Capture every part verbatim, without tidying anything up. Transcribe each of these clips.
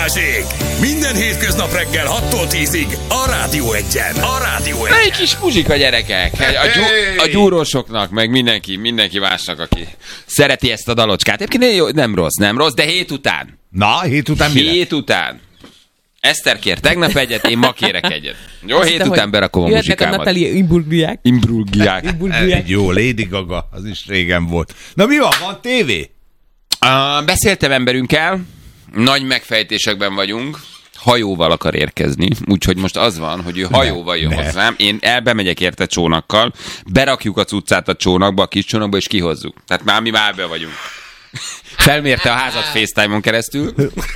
Balázsék! Minden hétköznap reggel hattól tízig a Rádió Egyen. A Rádió Egyen. Egy kis muzsika, gyerekek. A, gyú, a gyúrósoknak, meg mindenki, mindenki másnak, aki szereti ezt a dalocskát. Egyébként nem rossz, nem rossz, de hét után. Na, hét után mi Hét után. Eszter kér tegnap egyet, én ma kérek egyet. Jó, Azt hét hittem, után berakom a jöhetnek a muzsikámat. Natalie Imbruglia. Imbrugják. Egy jó, Lady Gaga, az is régen volt. Na mi van, van tévé? Uh, beszéltem emberünkkel, nagy megfejtésekben vagyunk, hajóval akar érkezni, úgyhogy most az van, hogy ő hajóval jön ne. hozzám, én elbemegyek érte csónakkal, berakjuk a cuccát a csónakba, a kis csónakba, és kihozzuk. Tehát már mi már be vagyunk. Felmérte a házat FaceTime-on keresztül,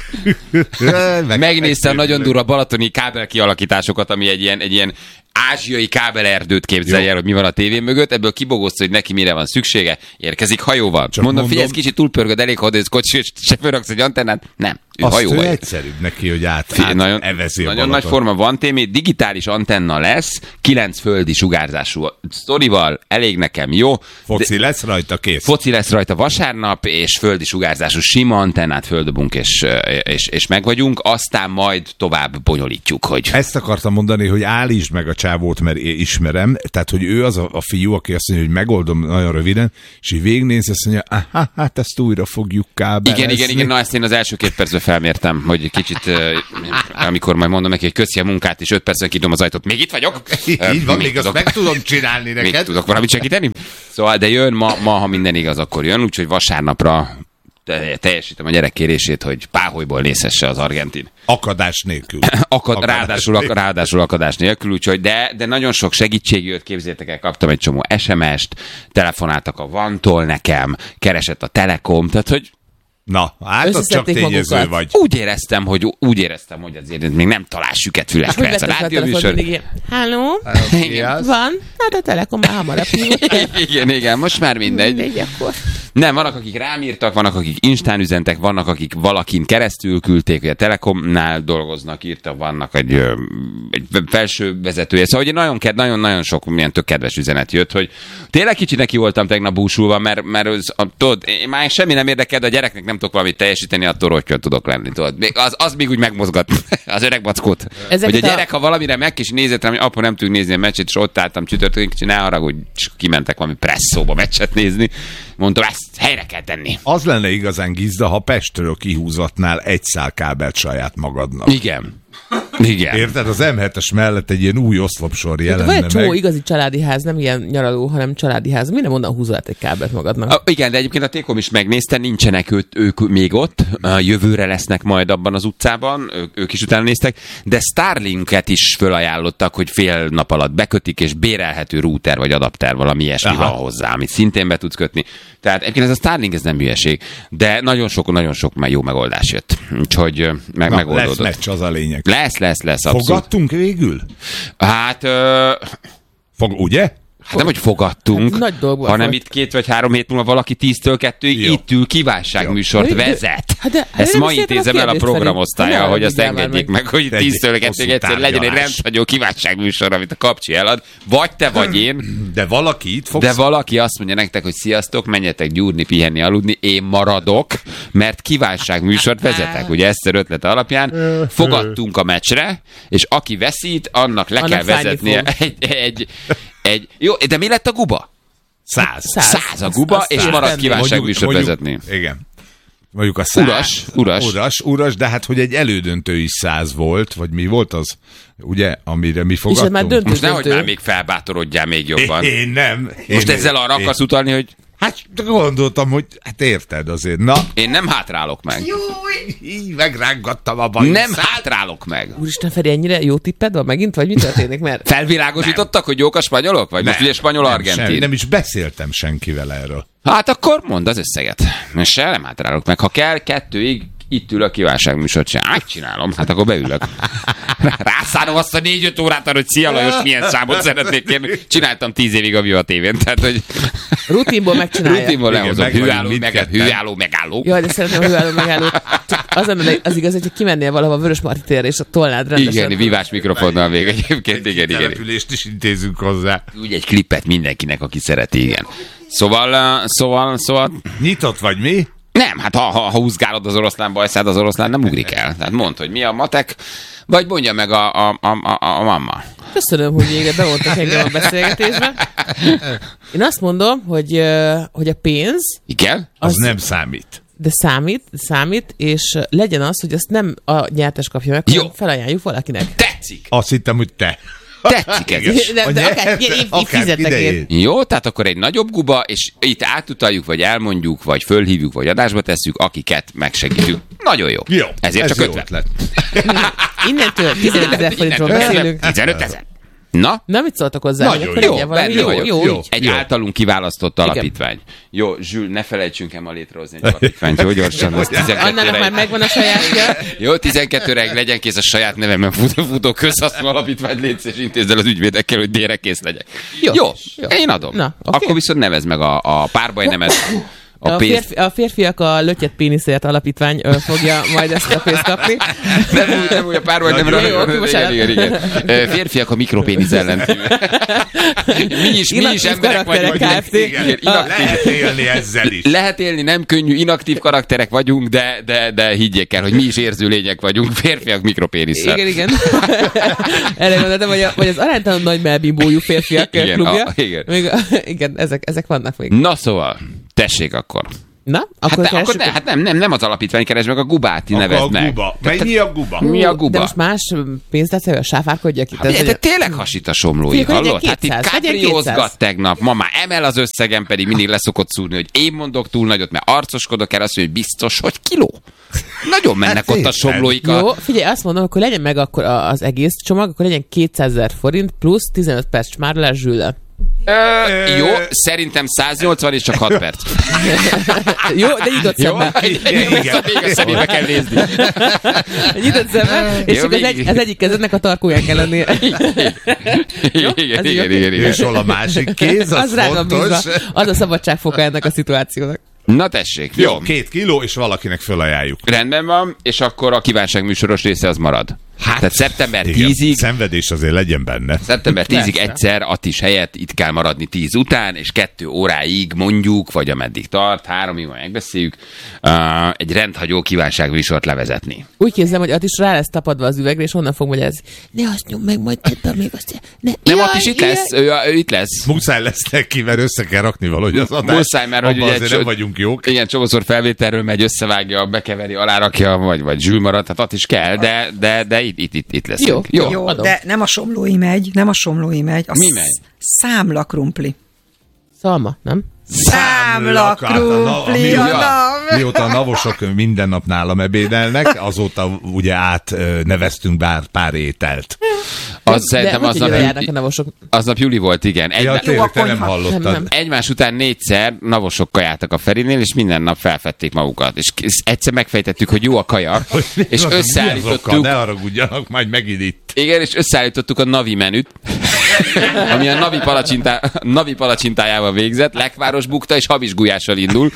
megnézte a nagyon durva balatoni kábel kialakításokat, ami egy ilyen, egy ilyen ázsiai kábelerdőt képzelje el, hogy mi van a tévé mögött, ebből kibogozta, hogy neki mire van szüksége, érkezik hajóval. Csak mondom, mondom, figyelj, ez kicsit túlpörgöd, elég hodész kocsi, és se fölraksz egy antennát. Nem, ő azt hajóval. ő egyszerűbb neki, hogy át, Figyelj, át nagyon, evezi a nagyon nagy Balaton. forma van témé, digitális antenna lesz, kilenc földi sugárzású sztorival, elég nekem, jó. Foci de, lesz rajta, kész. Foci lesz rajta vasárnap, és földi sugárzású sima antennát földobunk, és, és, és meg vagyunk, aztán majd tovább bonyolítjuk, hogy... Ezt akartam mondani, hogy állítsd meg a csávót, mert én ismerem, tehát, hogy ő az a, a fiú, aki azt mondja, hogy megoldom nagyon röviden, és így végignéz, azt mondja, aha, hát ezt újra fogjuk kábelezni. Igen, igen, igen, na ezt én az első két percben felmértem, hogy kicsit, uh, amikor majd mondom neki, hogy köszi a munkát, és öt percen kidom az ajtót, még itt vagyok? Így van, még még azt tudok, meg tudom csinálni neked. még tudok valamit segíteni? Szóval, de jön ma, ma, ha minden igaz, akkor jön, úgyhogy vasárnapra teljesítem a gyerek kérését, hogy páholyból nézhesse az argentin. Akadás nélkül. Akad, Akadás ráadásul, ak, ráadásul akadás nélkül, úgyhogy de, de nagyon sok segítség jött, képzétek el, kaptam egy csomó es em est, telefonáltak a Vantól nekem, keresett a Telekom, tehát hogy Na, hát az csak Összeszedték tényező magukat. vagy. úgy éreztem, hogy úgy éreztem, hogy azért még nem talál süket fülekre ez a rádióműsor. Halló? Ki az? Van? Hát a Telekom már hamarabb hívott. Igen, igen, most már mindegy. Mindegy, akkor. Nem, vannak, akik rám írtak, vannak, akik instán üzentek, vannak, akik valakin keresztül küldték, hogy a Telekomnál dolgoznak, írtak, vannak egy, ö, egy felső vezetője. Szóval hogy nagyon, nagyon, nagyon sok milyen tök kedves üzenet jött, hogy tényleg kicsit neki voltam tegnap búsulva, mert, mert az, a, tudod, én már semmi nem érdekel, de a gyereknek nem tudok valamit teljesíteni, attól rottyan tudok lenni. Tudod. Az, az még úgy megmozgat az öreg mackót. Ezeket hogy a gyerek, a... ha valamire meg is nézett rám, hogy apa nem tudjuk nézni a meccset, és ott álltam csütörtökön, kicsit ne haragudj, csak kimentek valami presszóba meccset nézni. Mondtam, ezt helyre kell tenni. Az lenne igazán gizda, ha Pestről kihúzatnál egy szál kábelt saját magadnak. Igen. Igen. Érted? Az em hetes mellett egy ilyen új oszlopsor jelenne Van egy meg. csomó igazi családi ház, nem ilyen nyaraló, hanem családi ház. Minden onnan húzol át egy kábelt magadnak. A, igen, de egyébként a Tékom is megnézte, nincsenek őt, ők még ott, a jövőre lesznek majd abban az utcában, ők, ők is utána néztek, de Starlinket is fölajánlottak, hogy fél nap alatt bekötik, és bérelhető router vagy adapter, valami ilyesmi Aha. van hozzá, amit szintén be tudsz kötni. Tehát egyébként ez a Starlink, ez nem hülyeség, de nagyon sok, nagyon sok már jó megoldás jött. Úgyhogy meg, Na, megoldódott. lesz meccs, az a lényeg. Lesz, lesz, lesz, abszolút. Fogadtunk végül? Hát... Ö... Fog, ugye? Hát nem, hogy fogadtunk, Hát nagy dolgban hanem volt. itt két vagy három hét múlva valaki tíztől kettőig Jó. itt ül, kívánságműsort Jó. vezet. Hát de- Ezt nem ma is értem a intézem el a kérdést, programosztálya, Feri. hogy azt Nem engedjék tudjál meg, hogy Egy tíztől hosszú kettőig egyszer legyen egy tárgyalás. rendhagyó kívánságműsor, amit a Kapcsi elad. Vagy te, vagy én. De valaki itt fogsz... De valaki azt mondja nektek, hogy sziasztok, menjetek gyúrni, pihenni, aludni, én maradok, mert kívánságműsort vezetek. Ugye Eszter ötlete alapján fogadtunk a meccsre, és aki veszít, annak le Annak kell fájni vezetnie fog. egy, egy, egy... Jó, de mi lett a guba? Száz. Száz. Száz a guba, Azt és száz. marad Mondjuk- kívánságműsort vezetni. Igen. Mondjuk a száz. Uras, uras. Uras, uras, de hát, hogy egy elődöntő is száz volt, vagy mi volt az, ugye, amire mi fogadtunk? már döntő- Most nehogy döntő. már még felbátorodjál még jobban. Én nem. Most én, ezzel arra én, akarsz utalni, hogy Hát gondoltam, hogy hát érted azért. Na, én nem hátrálok meg. így megrángattam a bajt. Nem hátrálok meg. Úristen, Feri, ennyire jó tipped van megint, vagy mi történik? Mert Felvilágosítottak, hogy jók a spanyolok? Vagy most ugye Nem, spanyol-argentin? sem, nem is beszéltem senkivel erről. Hát akkor mondd az összeget. Most se nem hátrálok meg. Ha kell, kettőig itt ül a kívánságműsort sem. Megcsinálom, hát akkor beülök. Rászánom azt a négy-öt órát arra, hogy szia Lajos, milyen számot szeretnék kérni. Csináltam tíz évig a Viva tévén, tehát hogy rutinból megcsinálja. rutinból Igen, lehozom. meg vagyunk Hűálló, meg, mindketten. hűálló, megálló. Jaj, de szeretném a hűálló megálló. Csak az lenne az igaz, hogy kimennél valahova a Vörösmarty térre, és a tolnád rendesen. Igen, vívás mikrofonnal még egyébként, igen, igen. Települést is intézünk hozzá. Úgy egy klippet mindenkinek, aki szereti, igen. Szóval, uh, szóval, szóval... Nyitott vagy mi? Nem, hát ha, ha, ha húzgálod az oroszlán bajszád, az oroszlán nem ugrik el. Tehát mondd, hogy mi a matek, vagy mondja meg a, a, a, a, a mamma. Köszönöm, hogy végre bevontak engem a beszélgetésbe. Én azt mondom, hogy, hogy a pénz... Igen? Az, az nem számít. De számít, számít, és legyen az, hogy azt nem a nyertes kapja meg, hanem felajánljuk valakinek. Tetszik! Azt hittem, hogy te. Tetszik ez. De, de akár, én, én fizetek én. Jó, tehát akkor egy nagyobb guba, és itt átutaljuk, vagy elmondjuk, vagy fölhívjuk, vagy adásba tesszük, akiket megsegítjük. Nagyon jó. Jó. Ezért ez csak ötven lett. Innentől tizenöt ezer forintról beszélünk. tizenöt ezer. Na? Na, mit szóltak hozzá? Nagyon hogy jó, jó, valami jó, jó, jó, jó. Egy jó. általunk kiválasztott alapítvány. Jó, Zsül, ne felejtsünk el ma létrehozni egy alapítványt. Jó, gyorsan. Annának már megvan a sajátja. Jó, tizenkettőre legyen kész a saját nevemben futó, futó közhasznú alapítvány, létsz és intézd el az ügyvédekkel, hogy délre kész legyek. Jó, jó, jó. Én adom. Na, okay. Akkor viszont nevezd meg a, a párbaj nemet. A, a, férfi, a férfiak a lötyet péniszért alapítvány ö, fogja majd ezt a pénzt kapni. Nem úgy, nem úgy a párbaj nem rá. Igen, igen, igen. Férfiak a mikropénisz ellen. Mi is, mi is emberek vagyunk. Lehet élni ezzel is. Lehet élni, nem könnyű, inaktív karakterek vagyunk, de, de, de higgyék el, hogy mi is érző lények vagyunk. Férfiak mikropénisszel. Igen, igen. Erre gondoltam, hogy, a, hogy az aránytalan nagy melbimbójú férfiak igen, klubja. A, igen. Még a, igen, ezek, ezek vannak még. Na szóval, tessék akkor. Na, akkor, hát, akkor ne, hát nem, nem, nem az alapítvány keres meg, a gubát nevezd meg. Guba. Mennyi a guba? Mi a guba? De most más pénzt látsz, hogy a sáfárkodjak itt. Hát, te tényleg hasít a somlói, hallod? Hát itt kápriózgat tegnap, ma már emel az összegem, pedig mindig leszokott szúrni, hogy én mondok túl nagyot, mert arcoskodok el, azt mondja, hogy biztos, hogy kiló. Nagyon mennek hát ott a somlóik. A... Jó, figyelj, azt mondom, akkor legyen meg akkor az egész csomag, akkor legyen kétszázezer forint plusz tizenöt perc smárolás Zsüllel. Ö, jó, szerintem száznyolcvan és csak hat perc. Jó, de nyitott szemmel. Még a szemébe kell nézni. Nyitott szemmel, és csak az, egy, az egyik kezednek a tarkóján kell lennie. Igen, igen, igen, igen. És hol a másik kéz, az, az rá van fontos. bízva. Az a szabadságfoka ennek a szituációnak. Na tessék, jó. jó. Két kiló, és valakinek fölajánljuk. Rendben van, és akkor a kívánság műsoros része az marad. Hát, tehát szeptember tízig... Szenvedés azért legyen benne. Szeptember tízig egyszer Attis helyett itt kell maradni tíz után, és kettő óráig mondjuk, vagy ameddig tart, háromig majd megbeszéljük, uh, egy rendhagyó kívánságműsort levezetni. Úgy képzelem, hogy Attis rá lesz tapadva az üvegre, és onnan fog magyarázni. Ne azt nyom meg, majd tedd még azt. Ne. Nem, jaj, Attis itt lesz, ő, ő itt lesz. Muszáj lesz neki, mert össze kell rakni valahogy az adást. Muszáj, mert hogy ugye azért nem vagyunk jók. Igen, csomószor felvételről megy, összevágja, bekeveri, alárakja, vagy, vagy Zsül marad, tehát Attis kell, de, de, de itt, itt, itt, itt lesz. Jó, jó, jó de nem a somlói megy, nem a somlói megy. A Mi megy? Számla krumpli. Szalma, nem? Számla krumpli. Mióta a navosok minden nap nálam ebédelnek, azóta ugye átneveztünk bár pár ételt. Az szerintem aznap, aznap Juli volt, igen. Egy, ja, tényleg, te nem hallottad. Nem, nem. Egymás után négyszer navosok kajáltak a Ferinél, és minden nap felfedték magukat. És egyszer megfejtettük, hogy jó a kaja, és összeállítottuk... Ne haragudjanak, majd megint itt. Igen, és összeállítottuk a Navi menüt, ami a Navi, palacsintá, Navi palacsintájával végzett, lekváros bukta és hamis gulyással indul.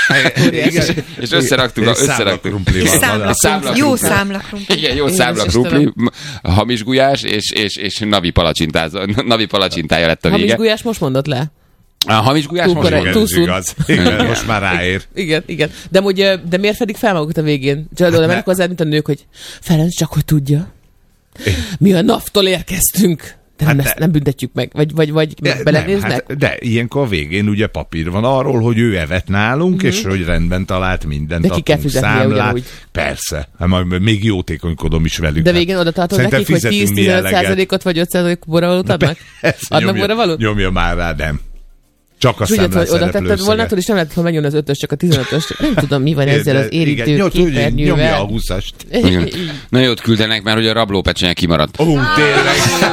és, és összeraktuk a... Összeraktuk. Jó számla krumpli. Igen, jó számla krumpli, hamis gulyás, és, és, és Navi Navi palacsintája lett a vége. Hamis gulyás most mondott le. A hamis gulyás most mondott. Igaz. Igen, most már ráér. Igen, igen. De, amúgy, de miért fedik fel magukat a végén? Csak oda mennek hozzád, mint a nők, hogy Ferenc, csak hogy tudja. Mi a naftól érkeztünk. De nem, hát ezt nem büntetjük meg, vagy, vagy, vagy de, belenéznek? Nem, hát de ilyenkor a végén ugye papír van arról, hogy ő evett nálunk, mm-hmm. és hogy rendben talált mindent. De ki kell fizetnie ugyanúgy. Persze. Hát majd még jótékonykodom is velük. De végén oda tartod nekik, hogy tíz-tizenöt százalékot vagy öt százalékot borravalót adnak? Adnak borravalót? Nyomja már rá, nem. Csak a számlás szereplő oda tetted volna, és nem lehet, hogy megjön az ötös, csak a tizenötös. Nem tudom, mi van ezzel az érintő képernyővel. Nyomja a húszast. Na jót küldenek, mert hogy a rablópecsenye kimaradt. Ó, tényleg.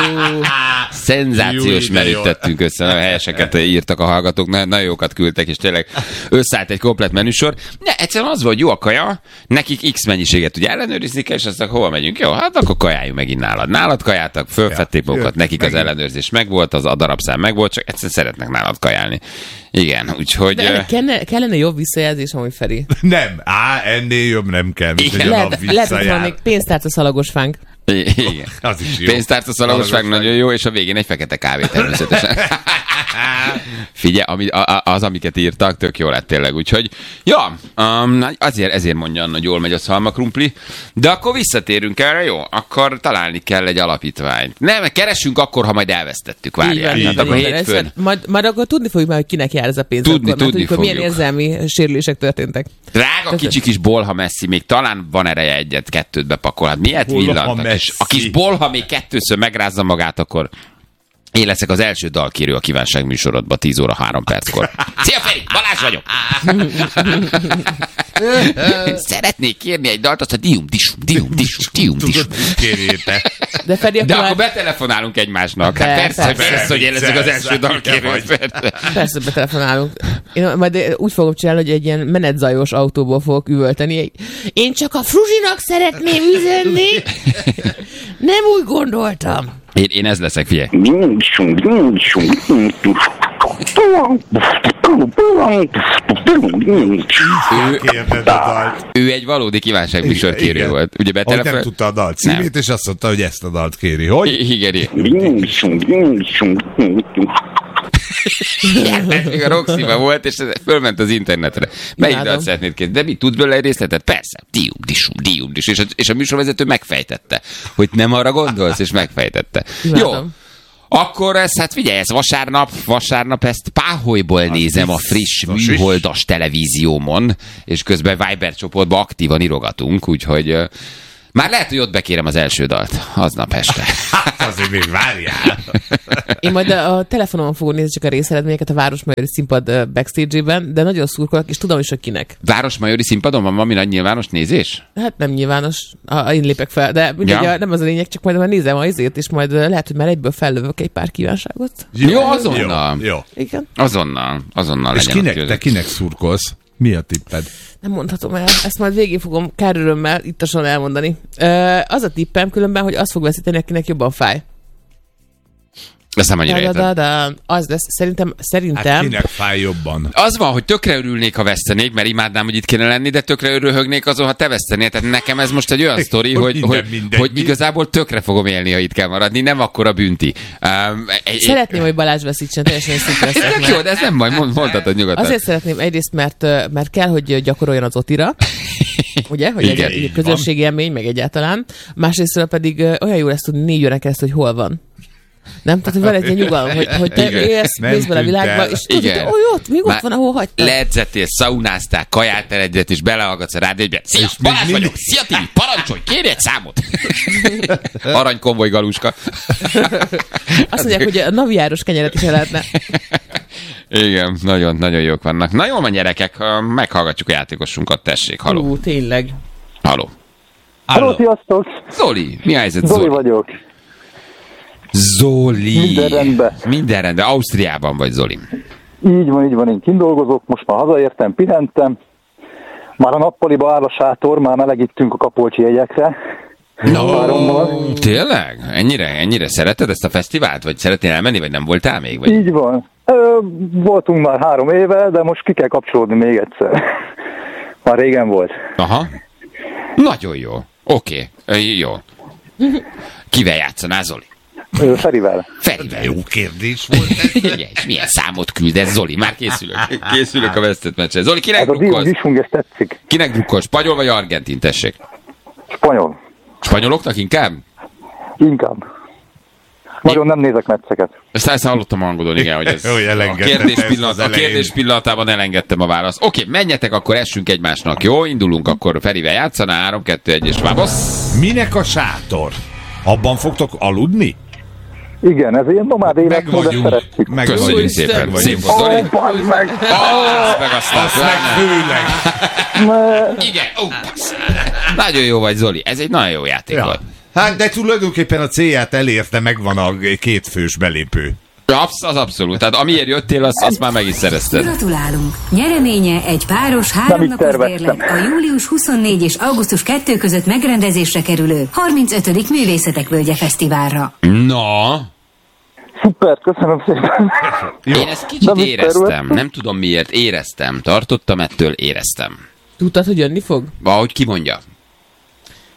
Szenzációs menüt tettünk össze, nagyon helyeseket írtak a hallgatók, nagyon jókat küldtek, és tényleg összeállt egy komplet menüsor. Ne, egyszerűen az volt, jó a kaja, nekik X mennyiséget ugye ellenőrizni kell, és aztán hova megyünk? Jó, hát akkor kajáljunk megint nálad. Nálad kajáltak, fölfedték magukat, nekik az ellenőrzés megvolt, az a darabszám megvolt, csak egyszerűen szeretnek nálad kajálni. Igen, úgyhogy... De kellene, kellene jobb visszajelzés, amúgy Feri. Nem, á, ennél jobb nem kell, mint egy lehet, lehet, hogy van még pénztárca szalagos fánk. Igen. Az is jó. Pénztárca szalagosság nagyon jó, és a végén egy fekete kávé természetesen. Figyelj, ami, a, az, amiket írtak, tök jó lett tényleg, úgyhogy ja, um, azért, ezért mondja Anna, hogy jól megy a szalmakrumpli, de akkor visszatérünk erre, jó? Akkor találni kell egy alapítványt. Nem, keresünk akkor, ha majd elvesztettük, várjál. Így van, Hát akkor így van. hétfőn. Majd, majd akkor tudni fogjuk már, hogy kinek jár ez a pénz. Tudni, akkor, tudni tudjuk, hogy milyen fogjuk. érzelmi sérülések történtek. Drága kicsi kis bolha messzi, még talán van ereje egyet, kettőt bepakol. Hát miért Bolha villant? messzi. A kis bolha még kettőször megrázza magát, akkor én leszek az első dalkérő a kívánság műsorodban tíz óra három perckor. Szia Feri, Balázs vagyok! Szeretnék kérni egy dalt, azt a dium, disum, dium, disum, dium, disum. Kérjéte. De, Feri, De akkor akkor betelefonálunk egymásnak. Hát De, persze, persze. persze, hogy én leszek az első dalkérő. Persze. Persze betelefonálunk. Én majd úgy fogom csinálni, hogy egy ilyen menetzajos autóból fogok üvölteni. Én csak a Fruzsinak szeretném üzenni. Nem úgy gondoltam. Én, én ez leszek, figyelj. Ő, Kérded a dalt. ő egy valódi kívánságműsorkérő Igen. volt. Ugye Hogy betelefon... nem tudta a dalt címét, és azt mondta, hogy ezt a dalt kéri. Hogy? Igen, igen. Még a Roxy-ban volt, és ez fölment az internetre. Melyik Imádom. dalt szeretnéd kérni? De mi, tudsz belőle egy részletet? Persze. Dium, disum, dium, disum. És a, és a műsorvezető megfejtette, hogy nem arra gondolsz, és megfejtette. Imádom. Jó. Akkor ez, hát figyelj, ez vasárnap, vasárnap ezt Páholyból nézem a friss biztos is. műholdas televíziómon, és közben Viber csoportban aktívan írogatunk, úgyhogy uh, már lehet, hogy ott bekérem az első dalt, aznap este. Azért még várjál. Én majd a, a telefonomon fogom nézni csak a részeredményeket a Városmajori Színpad ö, backstage-ben, de nagyon szurkolok, és tudom is, hogy kinek. Városmajori színpadon van valami nagy nyilvános nézés? Hát nem nyilvános, ha én lépek fel, de mindegy, Ja. ja. nem az a lényeg, csak majd már nézem a izét, és majd ö, lehet, hogy már egyből fellövök egy pár kívánságot. Jó, azonnal. Jó, jó. Igen. Azonnal, azonnal És legyen. kinek, te kinek szurkolsz? Mi a tipped? Nem mondhatom el, ezt majd végén fogom kár örömmel ittasan elmondani. Ö, az a tippem különben, hogy az fog veszíteni, akinek jobban fáj. Ezt nem annyira Da, da, értem. da, da. Az lesz, szerintem, szerintem... Hát kinek fáj jobban? Az van, hogy tökre örülnék, ha vesztenék, mert imádnám, hogy itt kéne lenni, de tökre örülhögnék azon, ha te vesztenél. Tehát nekem ez most egy olyan sztori, Hogy hogy, minden hogy, mindegy. hogy igazából tökre fogom élni, ha itt kell maradni, nem akkora bünti. Um, egy, Szeretném, hogy Balázs veszítsen, teljesen szinte leszek. Tök jó, de ez nem baj, mond, mondhatod nyugodtan. Azért szeretném egyrészt, mert, ö, mert kell, hogy gyakoroljon az otira, ugye, hogy Igen, egy, így egy közösségi élmény, meg egyáltalán. Másrésztről pedig ö, olyan jó lesz tudni négy óra keresztül, hogy hol van. Nem? Tehát, hogy van egy ilyen nyugalom, hogy, hogy te Igen. élsz, Nem mész bele a tűnt világba, el. és tudod, hogy Igen. ó, ott, még ott Már van, ahol hagytad. Ledzettél, szaunáztál, kajáltál egyet, és belehallgatsz a rádióba. Szia, És még Balázs mindig- vagyok, szia Tibi, parancsolj, kérj egy számot. Aranykonvoj galuska. Azt mondják, hogy a navijáros kenyeret is el lehetne. Igen, nagyon, nagyon jók vannak. Na jól van, gyerekek, meghallgatjuk a játékosunkat, tessék, haló. Ú, tényleg. Haló. Halló, sziasztok! Zoli, mi a helyzet, Zoli Zoli? vagyok. Zoli. Minden rendben. Minden rendben. Ausztriában vagy, Zoli. Így van, így van, én kint dolgozok, most már hazaértem, pihentem. Már a nappaliba áll a sátor, már melegítünk a Kapolcsi jegyekre. No. Tényleg? Ennyire, ennyire szereted ezt a fesztivált? Vagy szeretnél elmenni, vagy nem voltál még? Vagy? Így van. Ö, voltunk már három éve, de most ki kell kapcsolódni még egyszer. Már régen volt. Aha. Nagyon jó. Oké. Okay. Jó. Kivel játszanál, Zoli? Ö, Ferivel. Ferivel. Jó kérdés volt ez. Igen, és milyen számot küldesz, Zoli? Már készülök. Készülök a vesztett meccsre. Zoli, kinek Ez a drukkolsz? Disung, ez tetszik. Kinek drukkolsz? Spanyol vagy argentin, tessék? Spanyol. Spanyoloknak inkább? Inkább. Nagyon nem nézek mecceket. Ezt ezt hallottam a hangodon, igen, hogy ez Hogy a elengedted kérdés, ezt pillanat, az a elején. kérdés pillanatában elengedtem a választ. Oké, menjetek, akkor essünk egymásnak, jó? Indulunk akkor Ferivel játszana, három, kettő, egy és vámosz. Minek a sátor? Abban fogtok aludni? Igen, ez ilyen nomád Meg életmód, de vagyunk. szeretjük. Meg Köszönjük vagyunk. szépen, Meg szép vagyunk. volt, Zoli. Ó, bazd meg! Azt meg aztán. Azt meg főleg. Ne- Igen, ó, passz. Nagyon jó vagy, Zoli. Ez egy nagyon jó játék Ja. volt. Hát de tulajdonképpen a célját elérte, megvan a kétfős belépő. Absz, az abszolút. Tehát amiért jöttél, azt, azt már meg is szerezted. Gratulálunk! Nyereménye egy páros Nem háromnapos így terveztem. bérlet a július huszonnégy és augusztus kettő között megrendezésre kerülő harmincötödik Művészetek Völgye Fesztiválra. Na, Szuper, köszönöm szépen. én ezt kicsit Nem így éreztem. terveztem. Nem tudom miért. Éreztem. Tartottam ettől, éreztem. Tudtad, hogy jönni fog? Ahogy ki mondja.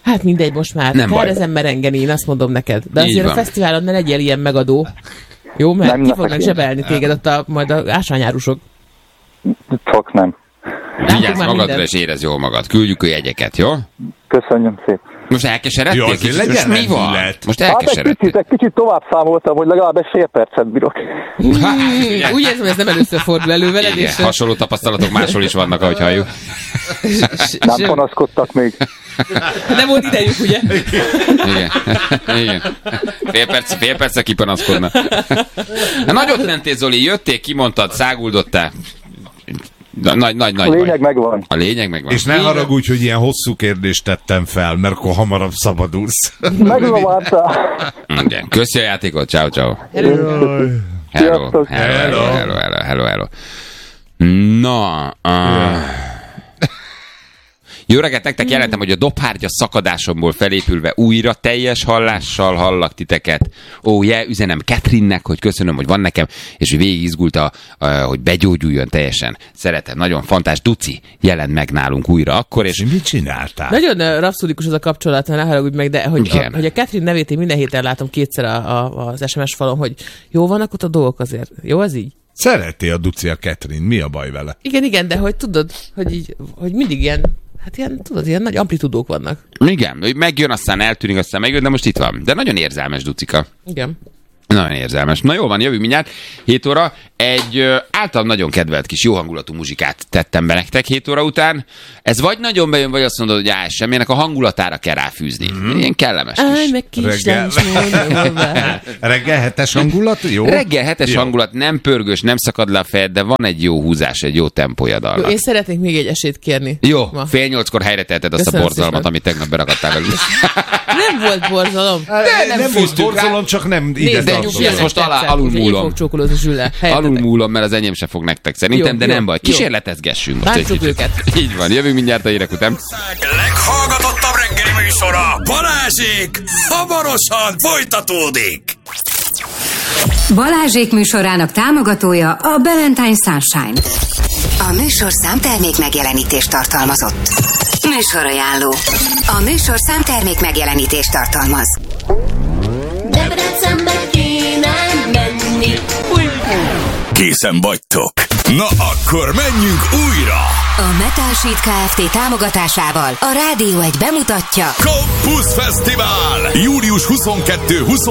Hát mindegy, most már. Nem Kell ezen merengeni, én azt mondom neked. De Így azért van. a fesztiválon ne legyél ilyen megadó. Jó, mert Nem ki fognak leszek zsebelni téged ott a, majd a ásványárusok. Csak nem. Vigyázz már magadra, mindent. és érezd jól magad. Küldjük a jegyeket, jó? Köszönöm szépen. Most elkeseredtél? Jó, azért Kicsit? legyen Most mi van? lendület. Most Hát egy elkeseredtél. picit, egy kicsit tovább számoltam, hogy legalább egy fél percet bírok. Hát, ugye? Úgy érzem, ez nem először fordul elő veled, Igen, és... hasonló tapasztalatok máshol is vannak, ahogy halljuk. Nem panaszkodtak még. Nem volt idejük, ugye? Igen. Igen. Fél perc, fél perce kipanaszkodna. Nagyot mentél, Zoli, jöttél, kimondtad, száguldottál. Nagy, nagy, nagy A lényeg vagy. megvan. A lényeg megvan. És ne haragudj, hogy ilyen hosszú kérdést tettem fel, mert akkor hamarabb szabadulsz. Megzavártál. Igen. Köszi a játékot, ciao, ciao. Sziasztok. Hello, hello, hello, hello, hello, hello, hello. Na, uh... jó reggelt, nektek jelentem, hogy a dobhártya szakadásomból felépülve újra teljes hallással hallak titeket. Ó, je, üzenem Katrinnek, hogy köszönöm, hogy van nekem, és hogy végig izgulta, uh, hogy begyógyuljon teljesen. Szeretem, nagyon fantás. Duci jelent meg nálunk újra akkor, és És mit csináltál? Nagyon uh, rapszódikus az a kapcsolat, ne haragudj meg, de hogy Igen. a, hogy a Catherine nevét én minden héten látom kétszer a, a, az es em es falon, hogy jó vannak ott a dolgok azért. Jó az így? Szereti a Duci a Catherine, mi a baj vele? Igen, igen, de hogy tudod, hogy így, hogy mindig ilyen, hát ilyen, tudod, ilyen nagy amplitudók vannak. igen, hogy megjön, aztán eltűnik, aztán megjön, de most itt van. De nagyon érzelmes Ducika. Igen. Nagyon érzelmes. Na jó van, jövünk mindjárt. hét óra. Egy ö, általam nagyon kedvelt kis jó hangulatú muzsikát tettem be nektek hét óra után. Ez vagy nagyon bejön, vagy azt mondod, hogy áll semminek a hangulatára kell ráfűzni. Mm. Ilyen kellemes Állj kis. meg kis Reggel. lány, Reggel hetes hangulat, jó? Reggel hetes Jó. hangulat, nem pörgős, nem szakad le a fejed, de van egy jó húzás, egy jó tempója Jó, dalnak. én szeretnék még egy esélyt kérni. Jó, Ma. fél nyolckor helyre teheted azt Köszönöm a borzalmat, szépen. amit tegnap berakadtál velünk. Nem volt borzalom. De nem, nem volt fűztük rá. borzalom, csak nem ide Nézd, de nyugi, tartozik. ezt most alá- tetszett, alul úgyhogy én múlom. fogok csókolózni Zsülle. Alul múlom, mert az enyém se fog nektek szerintem, Jó, de jó, nem baj. jó. Kísérletezgessünk most egy Bántsuk kicsit. őket. Így van, jövünk mindjárt a hírek után. Leghallgatottabb reggeli műsora Balázsék hamarosan folytatódik. Balázsék műsorának támogatója a Valentine Sunshine. A műsorszám termék megjelenítést tartalmazott. Műsorajánló. A műsorszám termék megjelenítést tartalmaz. Debrecenbe kéne menni. Készen vagytok. Na akkor menjünk újra. A Metal Sheet Kft. Támogatásával a Rádió egy bemutatja Campus Fesztivál július huszonkettő